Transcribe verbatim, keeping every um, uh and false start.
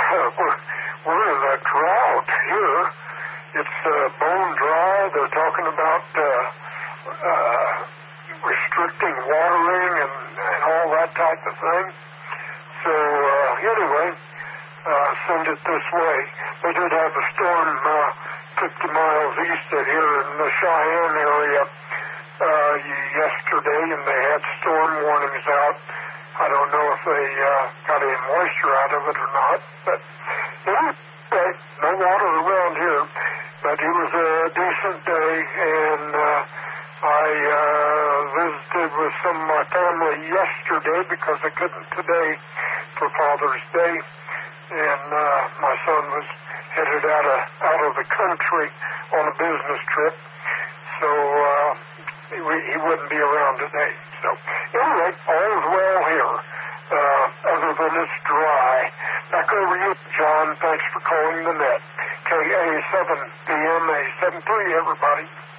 we're, we're in a drought here. It's uh, bone dry. They're talking about uh, uh, restricting watering and, and all that type of thing. So uh, anyway, uh, send it this way. They did have a storm uh, fifty miles east of here in the Cheyenne area uh, yesterday, and they had storm warnings out. I don't know if they uh, got any moisture out of it or not, but anyway, no water around here. But it was a decent day, and uh, I uh, visited with some of my family yesterday because I couldn't today for Father's Day, and uh, my son was headed out of out of the country on a business trip, so uh, he, he wouldn't be around today. So anyway, all is well here, uh, other than it's dry. Back over to you, John. Thanks for calling the net. K A seven P M A seven three, everybody.